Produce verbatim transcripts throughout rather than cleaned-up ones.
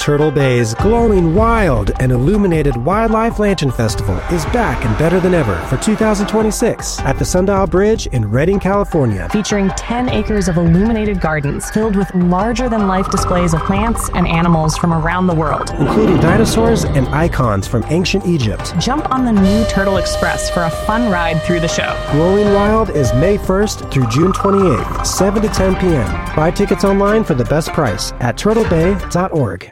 Turtle Bay's glowing wild and illuminated Wildlife Lantern Festival is back and better than ever for two thousand twenty-six at the Sundial Bridge in Redding, California. Featuring ten acres of illuminated gardens filled with larger-than-life displays of plants and animals from around the world, including dinosaurs and icons from ancient Egypt. Jump on the new Turtle Express for a fun ride through the show. Glowing Wild is May first through June twenty-eighth, seven to ten p.m. Buy tickets online for the best price at turtle bay dot org.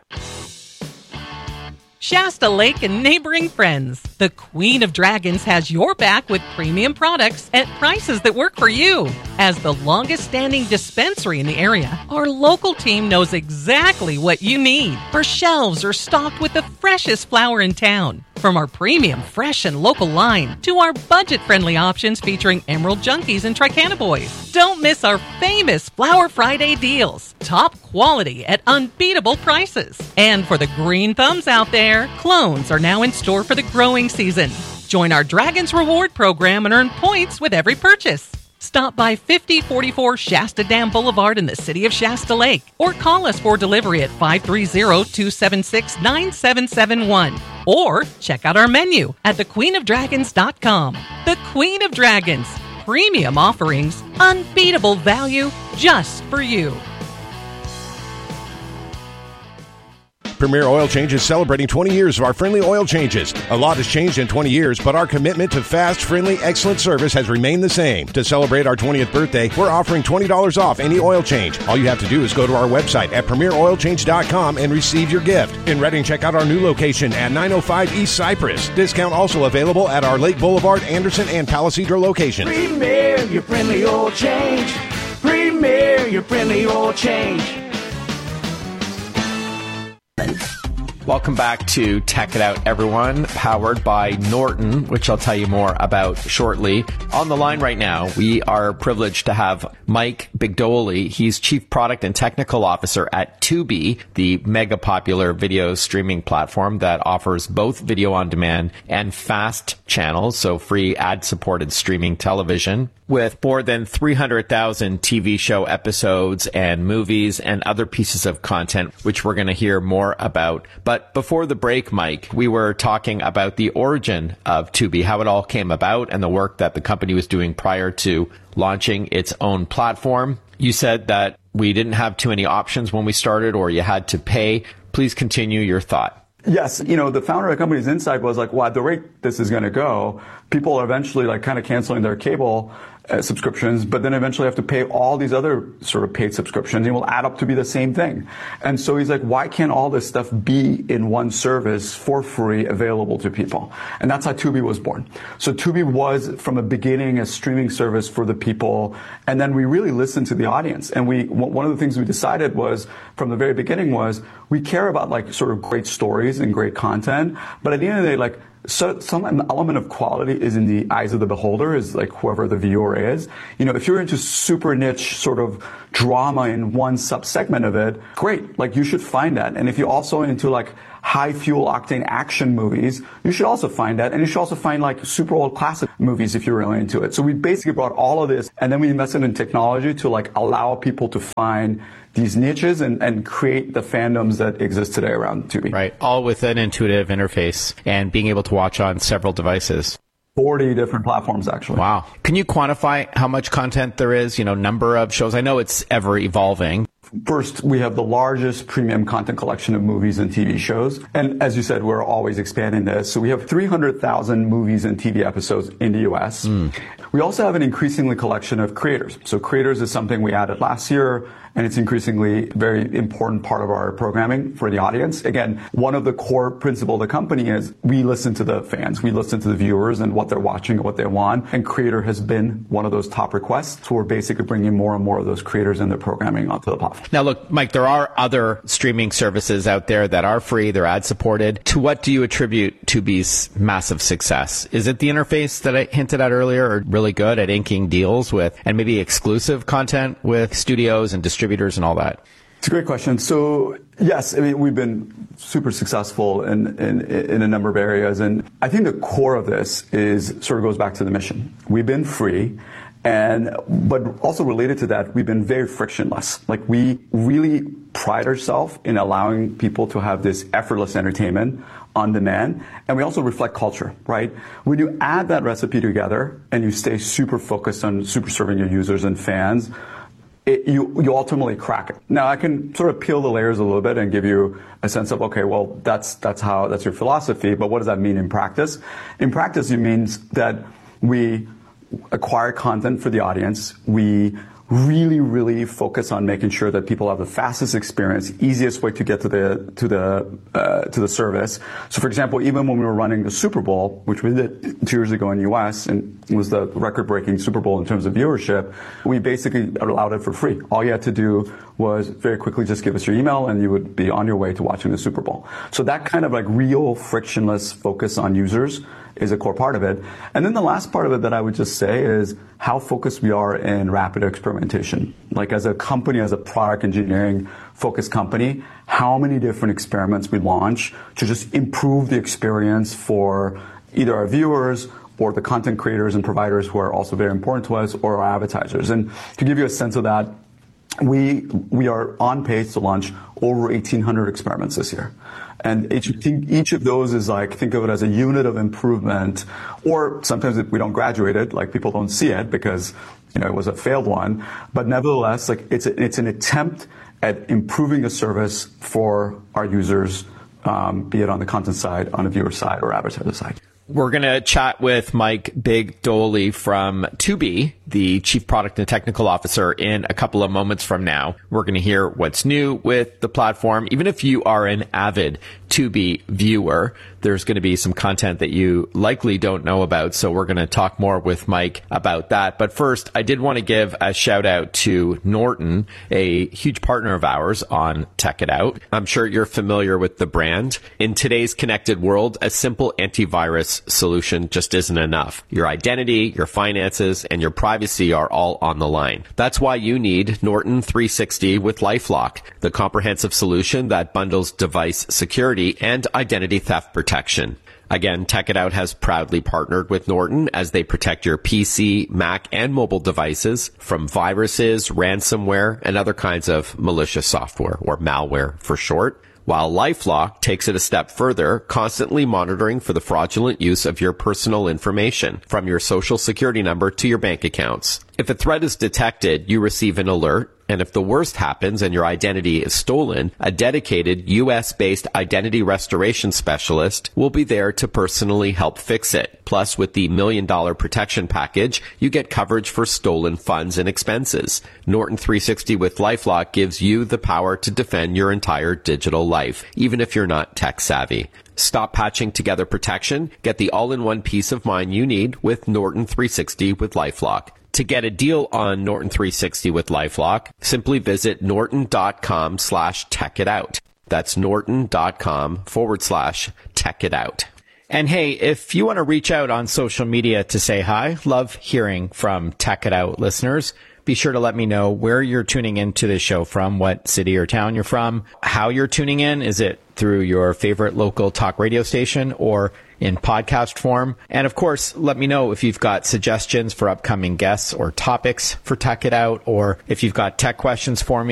Shasta Lake and neighboring friends. The Queen of Dragons has your back with premium products at prices that work for you. As the longest-standing dispensary in the area, our local team knows exactly what you need. Our shelves are stocked with the freshest flower in town. From our premium, fresh, and local line to our budget-friendly options featuring Emerald Junkies and Tricanaboys. Don't miss our famous Flower Friday deals. Top quality at unbeatable prices. And for the green thumbs out there, clones are now in store for the growing season. Join our Dragons Reward program and earn points with every purchase. Stop by fifty forty-four Shasta Dam Boulevard in the city of Shasta Lake or call us for delivery at five three zero, two seven six, nine seven seven one or check out our menu at the queen of dragons dot com. The Queen of Dragons. Premium offerings, unbeatable value just for you. Premier Oil Change is celebrating twenty years of our friendly oil changes. A lot has changed in twenty years, but our commitment to fast, friendly, excellent service has remained the same. To celebrate our twentieth birthday, we're offering twenty dollars off any oil change. All you have to do is go to our website at premier oil change dot com and receive your gift. In Redding, check out our new location at nine oh five East Cypress. Discount also available at our Lake Boulevard, Anderson, and Palisadro locations. Premier, your friendly oil change. Premier, your friendly oil change. Welcome back to Tech It Out, everyone, powered by Norton, which I'll tell you more about shortly. On the line right now, we are privileged to have Mike Bigdoli. He's Chief Product and Technical Officer at Tubi, the mega popular video streaming platform that offers both video on demand and fast channels, so free ad-supported streaming television. With more than three hundred thousand T V show episodes and movies and other pieces of content, which we're going to hear more about. But before the break, Mike, we were talking about the origin of Tubi, how it all came about, and the work that the company was doing prior to launching its own platform. You said that we didn't have too many options when we started, or you had to pay. Please continue your thought. Yes, you know, the founder of the company's insight was like, well, at the rate this is going to go, people are eventually like kind of canceling their cable uh, subscriptions, but then eventually have to pay all these other sort of paid subscriptions, and it will add up to be the same thing. And so he's like, why can't all this stuff be in one service for free available to people? And that's how Tubi was born. So Tubi was from the beginning a streaming service for the people, and then we really listened to the audience. And we, one of the things we decided was from the very beginning was we care about like sort of great stories and great content, but at the end of the day, like, so some element of quality is in the eyes of the beholder, is like whoever the viewer is. You know, if you're into super niche sort of drama in one subsegment of it, great. Like you should find that. And if you're also into like high fuel octane action movies, you should also find that. And you should also find like super old classic movies if you're really into it. So we basically brought all of this, and then we invested in technology to like allow people to find these niches and, and create the fandoms that exist today around Tubi. Right. All with an intuitive interface and being able to watch on several devices. forty different platforms, actually. Wow. Can you quantify how much content there is, you know, number of shows? I know it's ever evolving. First, we have the largest premium content collection of movies and T V shows. And as you said, we're always expanding this. So we have three hundred thousand movies and T V episodes in the U S. Mm. We also have an increasingly collection of creators. So creators is something we added last year, and it's increasingly a very important part of our programming for the audience. Again, one of the core principles of the company is we listen to the fans, we listen to the viewers and what they're watching and what they want, and creator has been one of those top requests. So we're basically bringing more and more of those creators and their programming onto the platform. Now look, Mike, there are other streaming services out there that are free, they're ad-supported. To what do you attribute Tubi's massive success? Is it the interface that I hinted at earlier, or really good at inking deals with, and maybe exclusive content with studios and distributors and all that? It's a great question. So yes, I mean, we've been super successful in, in, in a number of areas. And I think the core of this is sort of goes back to the mission. We've been free. And, but also related to that, we've been very frictionless. Like we really pride ourselves in allowing people to have this effortless entertainment on demand. And we also reflect culture, right? When you add that recipe together and you stay super focused on super serving your users and fans, It, you, you ultimately crack it. Now, I can sort of peel the layers a little bit and give you a sense of, okay, well, that's, that's how, that's your philosophy, but what does that mean in practice? In practice, it means that we acquire content for the audience. We really, really focus on making sure that people have the fastest experience, easiest way to get to the to the uh, to the service. So, for example, even when we were running the Super Bowl, which we did two years ago in the U S and was the record-breaking Super Bowl in terms of viewership, we basically allowed it for free. All you had to do was very quickly just give us your email, and you would be on your way to watching the Super Bowl. So that kind of like real frictionless focus on users is a core part of it. And then the last part of it that I would just say is how focused we are in rapid experimentation. Like as a company, as a product engineering focused company, how many different experiments we launch to just improve the experience for either our viewers or the content creators and providers who are also very important to us, or our advertisers. And to give you a sense of that, we we are on pace to launch over eighteen hundred experiments this year. And each, each of those is like, think of it as a unit of improvement, or sometimes if we don't graduate it, like people don't see it because, you know, it was a failed one. But nevertheless, like it's a, it's an attempt at improving the service for our users, um, be it on the content side, on the viewer side, or advertiser side. We're going to chat with Mike Bigdoli from Tubi, the Chief Product and Technical Officer, in a couple of moments from now. We're going to hear what's new with the platform. Even if you are an avid Tubi viewer, there's going to be some content that you likely don't know about. So we're going to talk more with Mike about that. But first, I did want to give a shout out to Norton, a huge partner of ours on Tech It Out. I'm sure you're familiar with the brand. In today's connected world, a simple antivirus solution just isn't enough. Your identity, your finances, and your privacy are all on the line. That's why you need Norton three sixty with LifeLock, the comprehensive solution that bundles device security and identity theft protection. Again, Tech It Out has proudly partnered with Norton as they protect your P C, Mac, and mobile devices from viruses, ransomware, and other kinds of malicious software, or malware for short. While LifeLock takes it a step further, constantly monitoring for the fraudulent use of your personal information, from your social security number to your bank accounts. If a threat is detected, you receive an alert, and if the worst happens and your identity is stolen, a dedicated U S-based identity restoration specialist will be there to personally help fix it. Plus, with the million dollar protection package, you get coverage for stolen funds and expenses. Norton three sixty with LifeLock gives you the power to defend your entire digital life, even if you're not tech savvy. Stop patching together protection. Get the all-in-one peace of mind you need with Norton three sixty with LifeLock. To get a deal on Norton three sixty with LifeLock, simply visit norton.com slash techitout. That's norton.com forward slash techitout. And hey, if you want to reach out on social media to say hi, love hearing from Tech It Out listeners. Be sure to let me know where you're tuning into the show from, what city or town you're from, how you're tuning in. Is it through your favorite local talk radio station or in podcast form? And of course, let me know if you've got suggestions for upcoming guests or topics for Tech It Out, or if you've got tech questions for me.